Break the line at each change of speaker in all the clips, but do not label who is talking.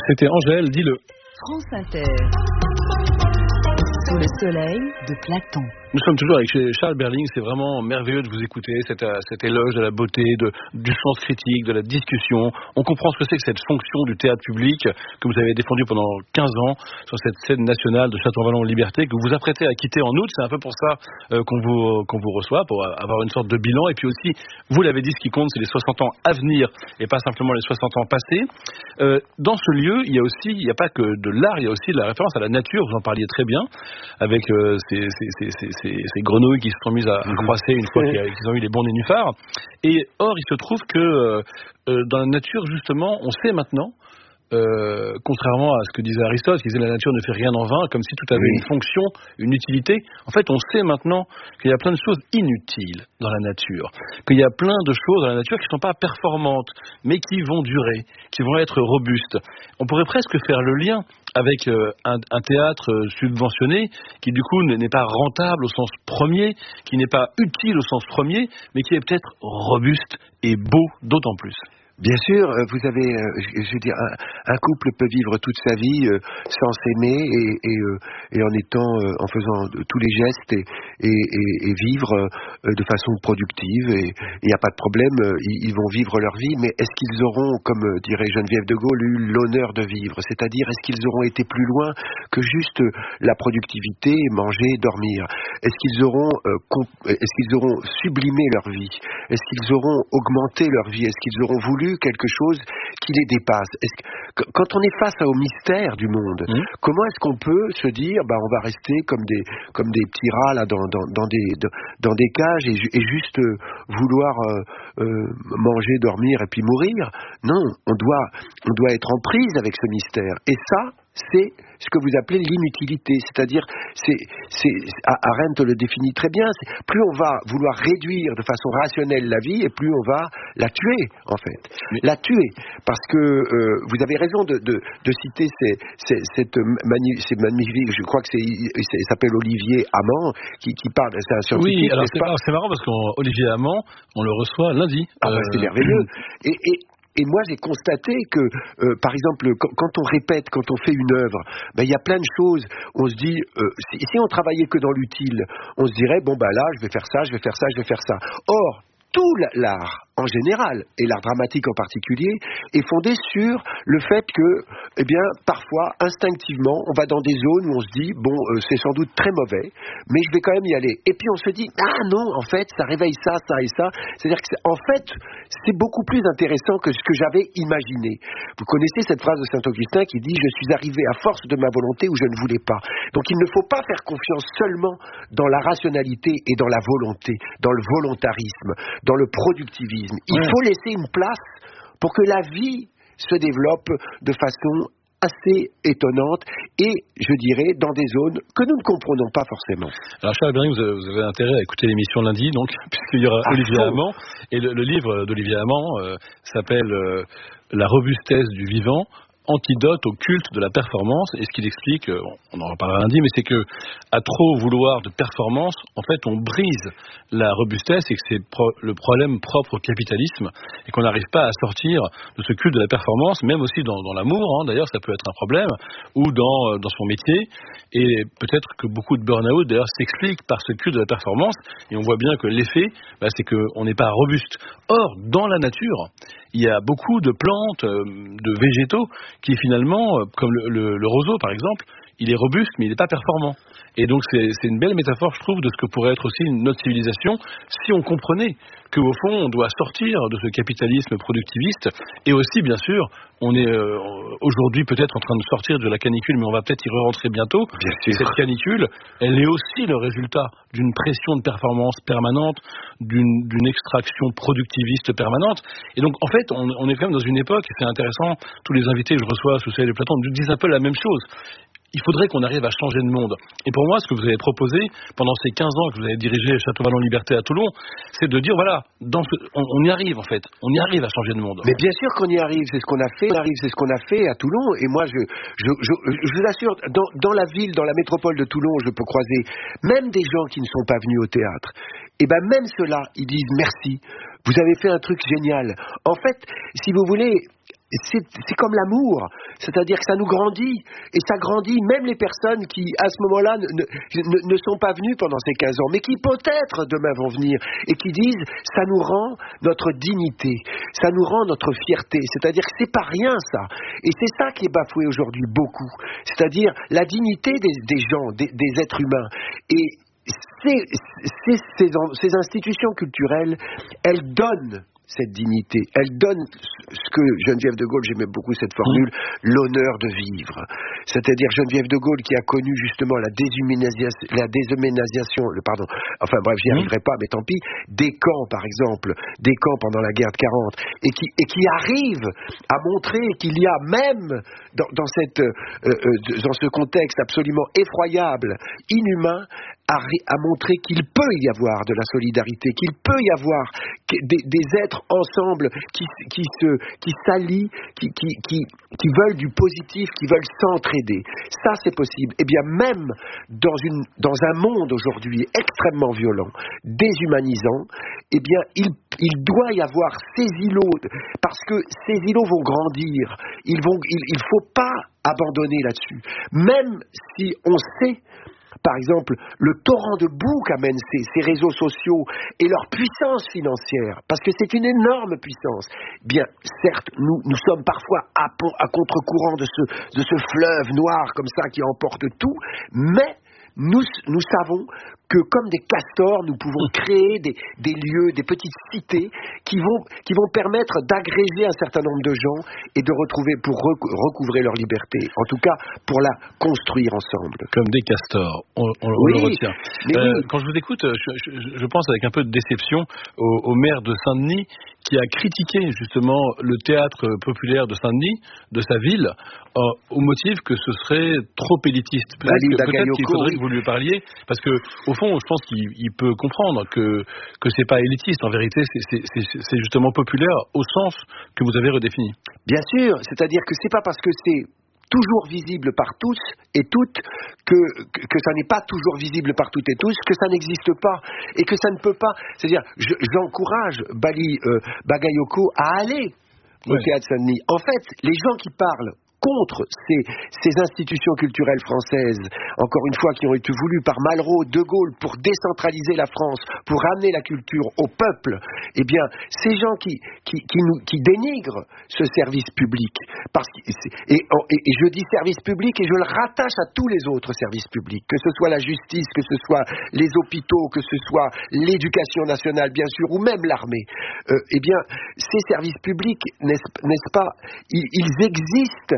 C'était Angèle, dis-le.
France Inter. Sous le soleil de Platon.
Nous sommes toujours avec Charles Berling, c'est vraiment merveilleux de vous écouter, cet éloge de la beauté, du sens critique, de la discussion. On comprend ce que c'est que cette fonction du théâtre public que vous avez défendu pendant 15 ans sur cette scène nationale de Château-Vallon-Liberté que vous vous apprêtez à quitter en août. C'est un peu pour ça qu'on vous reçoit, pour avoir une sorte de bilan. Et puis aussi, vous l'avez dit, ce qui compte, c'est les 60 ans à venir et pas simplement les 60 ans passés. Dans ce lieu, il y a pas que de l'art, il y a aussi de la référence à la nature, vous en parliez très bien, avec ces grenouilles qui se sont mises à croisser une fois qu'ils ont eu les bons nénuphars. Et or, il se trouve que dans la nature, justement, on sait maintenant, contrairement à ce que disait Aristote, qui disait la nature ne fait rien en vain, comme si tout avait une fonction, une utilité. En fait, on sait maintenant qu'il y a plein de choses inutiles dans la nature, qu'il y a plein de choses dans la nature qui ne sont pas performantes, mais qui vont durer, qui vont être robustes. On pourrait presque faire le lien avec un théâtre subventionné qui du coup n'est pas rentable au sens premier, qui n'est pas utile au sens premier, mais qui est peut-être robuste et beau d'autant plus.
Bien sûr, vous avez, je veux dire, un couple peut vivre toute sa vie sans s'aimer et en faisant tous les gestes et vivre de façon productive et il n'y a pas de problème, ils vont vivre leur vie, mais est-ce qu'ils auront, comme dirait Geneviève de Gaulle, eu l'honneur de vivre? C'est-à-dire, est-ce qu'ils auront été plus loin que juste la productivité, manger, dormir? Est-ce qu'ils auront sublimé leur vie? Est-ce qu'ils auront augmenté leur vie? Est-ce qu'ils auront voulu quelque chose qui les dépasse? Quand on est face au mystère du monde, comment est-ce qu'on peut se dire on va rester comme des petits rats là dans des cages et juste vouloir manger, dormir et puis mourir? Non, on doit être en prise avec ce mystère. Et ça, c'est ce que vous appelez l'inutilité, c'est-à-dire, Arendt le définit très bien, plus on va vouloir réduire de façon rationnelle la vie, et plus on va la tuer, en fait. La tuer, parce que vous avez raison de citer ces magnifiques, je crois que il s'appelle Olivier Amand, qui parle, c'est un scientifique.
Oui, alors c'est marrant parce qu'Olivier Amand, on le reçoit lundi.
C'est merveilleux. Et moi, j'ai constaté que, par exemple, quand on répète, quand on fait une œuvre, il y a plein de choses. On se dit, si on travaillait que dans l'utile, on se dirait, là, je vais faire ça, je vais faire ça, je vais faire ça. Or, tout l'art en général, et l'art dramatique en particulier, est fondé sur le fait que, parfois, instinctivement, on va dans des zones où on se dit, c'est sans doute très mauvais, mais je vais quand même y aller. Et puis on se dit, non, en fait, ça réveille ça, ça et ça. C'est-à-dire que, c'est beaucoup plus intéressant que ce que j'avais imaginé. Vous connaissez cette phrase de Saint-Augustin qui dit, je suis arrivé à force de ma volonté où je ne voulais pas. Donc il ne faut pas faire confiance seulement dans la rationalité et dans la volonté, dans le volontarisme, dans le productivisme. Il faut laisser une place pour que la vie se développe de façon assez étonnante et, je dirais, dans des zones que nous ne comprenons pas forcément.
Alors Charles Berling, vous avez intérêt à écouter l'émission lundi, donc, puisqu'il y aura Olivier Amand, et le livre d'Olivier Amand s'appelle La robustesse du vivant, antidote au culte de la performance. Et ce qu'il explique, on en reparlera lundi, mais c'est que à trop vouloir de performance, en fait, on brise la robustesse et que c'est le problème propre au capitalisme et qu'on n'arrive pas à sortir de ce culte de la performance, même aussi dans l'amour, d'ailleurs, ça peut être un problème, ou dans son métier. Et peut-être que beaucoup de burn-out, d'ailleurs, s'expliquent par ce culte de la performance. Et on voit bien que l'effet, c'est qu'on n'est pas robuste. Or, dans la nature, il y a beaucoup de plantes, de végétaux qui finalement, comme le roseau par exemple, il est robuste mais il n'est pas performant. Et donc c'est une belle métaphore, je trouve, de ce que pourrait être aussi notre civilisation si on comprenait qu'au fond on doit sortir de ce capitalisme productiviste et aussi bien sûr on est aujourd'hui peut-être en train de sortir de la canicule mais on va peut-être y re-rentrer bientôt. Et cette canicule, elle est aussi le résultat d'une pression de performance permanente, d'une extraction productiviste permanente. Et donc en fait on est quand même dans une époque, et c'est intéressant, tous les invités que je reçois sous Soleil de Platon disent un peu la même chose. Il faudrait qu'on arrive à changer de monde. Et pour moi, ce que vous avez proposé pendant ces 15 ans que vous avez dirigé Château-Vallon-Liberté à Toulon, c'est de dire, voilà, on y arrive en fait. On y arrive à changer de monde.
Mais bien sûr qu'on y arrive, c'est ce qu'on a fait. C'est ce qu'on a fait à Toulon. Et moi, je vous assure, dans la ville, dans la métropole de Toulon, je peux croiser même des gens qui ne sont pas venus au théâtre. Et même ceux-là, ils disent merci. Vous avez fait un truc génial. En fait, si vous voulez, c'est comme l'amour, c'est-à-dire que ça nous grandit, et ça grandit même les personnes qui, à ce moment-là, ne sont pas venues pendant ces 15 ans, mais qui peut-être demain vont venir, et qui disent, ça nous rend notre dignité, ça nous rend notre fierté, c'est-à-dire que c'est pas rien ça, et c'est ça qui est bafoué aujourd'hui beaucoup, c'est-à-dire la dignité des gens, des êtres humains, et ces institutions culturelles, elles donnent cette dignité, elle donne ce que Geneviève de Gaulle, j'aimais beaucoup cette formule, l'honneur de vivre. C'est-à-dire Geneviève de Gaulle qui a connu justement la déshumanisation, enfin bref, j'y arriverai pas, mais tant pis, des camps par exemple, des camps pendant la guerre de 40, et qui arrive à montrer qu'il y a même dans ce contexte absolument effroyable, inhumain, à montrer qu'il peut y avoir de la solidarité, qu'il peut y avoir des êtres ensemble qui s'allient, qui veulent du positif, qui veulent s'entraider. Ça, c'est possible. Eh bien, même dans un monde aujourd'hui extrêmement violent, déshumanisant, eh bien, il doit y avoir ces îlots, parce que ces îlots vont grandir. Il faut pas abandonner là-dessus. Même si on sait, par exemple, le torrent de boue qu'amènent ces réseaux sociaux et leur puissance financière, parce que c'est une énorme puissance. Bien, certes, nous sommes parfois à contre-courant de ce fleuve noir comme ça qui emporte tout, mais nous savons que comme des castors, nous pouvons créer des lieux, des petites cités qui vont permettre d'agréger un certain nombre de gens et de retrouver, pour recouvrer leur liberté, en tout cas pour la construire ensemble.
Comme des castors, on le retient. Quand je vous écoute, je pense avec un peu de déception au maire de Saint-Denis qui a critiqué justement le théâtre populaire de Saint-Denis, de sa ville, au motif que ce serait trop élitiste. Peut-être qu'il faudrait que vous lui parliez, parce que au fond, je pense qu'il peut comprendre que c'est pas élitiste. En vérité, c'est justement populaire au sens que vous avez redéfini.
Bien sûr, c'est-à-dire que c'est pas parce que c'est toujours visible par tous et toutes que ça n'est pas toujours visible par toutes et tous, que ça n'existe pas et que ça ne peut pas. C'est-à-dire, j'encourage Bagayoko à aller au Théâtre Saint-Denis. En fait, les gens qui parlent contre ces institutions culturelles françaises, encore une fois, qui ont été voulues par Malraux, De Gaulle, pour décentraliser la France, pour ramener la culture au peuple, eh bien, ces gens qui dénigrent ce service public, et je dis service public et je le rattache à tous les autres services publics, que ce soit la justice, que ce soit les hôpitaux, que ce soit l'éducation nationale, bien sûr, ou même l'armée, eh bien, ces services publics, n'est-ce pas, ils existent.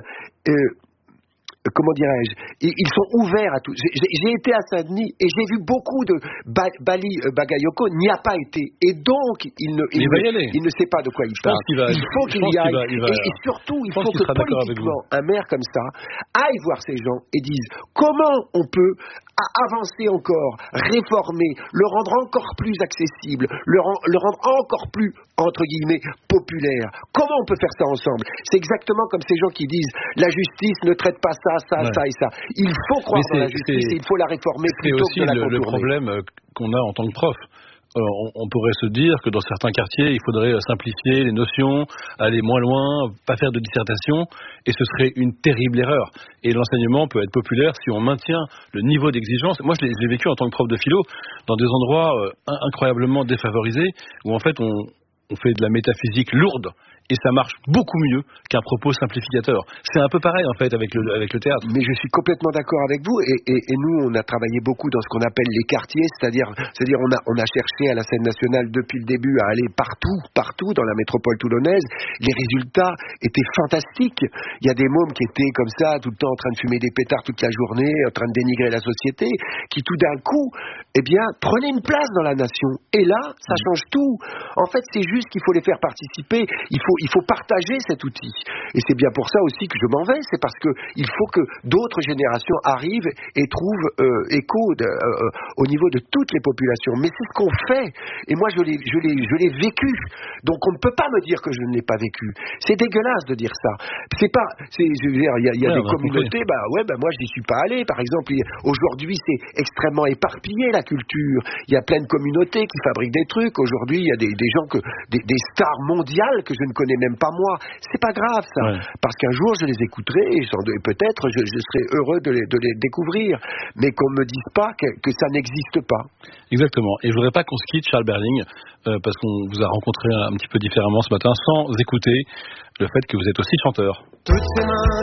Comment dirais-je, ils sont ouverts à tout. J'ai été à Saint-Denis et j'ai vu beaucoup de Bagayoko n'y a pas été, et donc il ne sait pas de quoi il parle. Il faut qu'il y aille, et surtout il faut que politiquement un maire comme ça aille voir ces gens et dise comment on peut avancer encore, réformer, le rendre encore plus accessible, le rendre encore plus, entre guillemets, populaire. Comment on peut faire ça ensemble? C'est exactement comme ces gens qui disent la justice ne traite pas ça et ça. Il faut croire dans la justice et il faut la réformer plutôt que de la contourner.
C'est aussi le problème qu'on a en tant que prof. On pourrait se dire que dans certains quartiers, il faudrait simplifier les notions, aller moins loin, pas faire de dissertation, et ce serait une terrible erreur. Et l'enseignement peut être populaire si on maintient le niveau d'exigence. Moi, je l'ai vécu en tant que prof de philo, dans des endroits incroyablement défavorisés, où en fait on fait de la métaphysique lourde, et ça marche beaucoup mieux qu'un propos simplificateur. C'est un peu pareil en fait avec le théâtre.
Mais je suis complètement d'accord avec vous, et nous on a travaillé beaucoup dans ce qu'on appelle les quartiers, c'est-à-dire on a cherché à la scène nationale depuis le début à aller partout dans la métropole toulonnaise. Les résultats étaient fantastiques. Il y a des mômes qui étaient comme ça tout le temps en train de fumer des pétards toute la journée, en train de dénigrer la société, qui tout d'un coup, eh bien, prenaient une place dans la nation. Et là, ça change tout. En fait, c'est juste qu'il faut les faire participer. Il faut partager cet outil. Et c'est bien pour ça aussi que je m'en vais. C'est parce que il faut que d'autres générations arrivent et trouvent écho au niveau de toutes les populations. Mais c'est ce qu'on fait. Et moi, je l'ai vécu. Donc, on ne peut pas me dire que je ne l'ai pas vécu. C'est dégueulasse de dire ça. Il y a des communautés, moi, je n'y suis pas allé. Par exemple, aujourd'hui, c'est extrêmement éparpillé, la culture. Il y a plein de communautés qui fabriquent des trucs. Aujourd'hui, il y a des gens des stars mondiales que je ne connais connais même pas moi. C'est pas grave ça, parce qu'un jour je les écouterai et peut-être je serai heureux de les découvrir, mais qu'on me dise pas que ça n'existe pas.
Exactement. Et je voudrais pas qu'on se quitte, Charles Berling, parce qu'on vous a rencontré un petit peu différemment ce matin, sans écouter le fait que vous êtes aussi chanteur.
Toutes ces mains